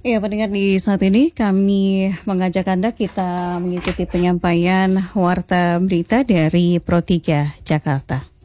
Ya, pendengar, di saat ini kami mengajak Anda kita mengikuti penyampaian Warta Berita dari Pro 3 Jakarta.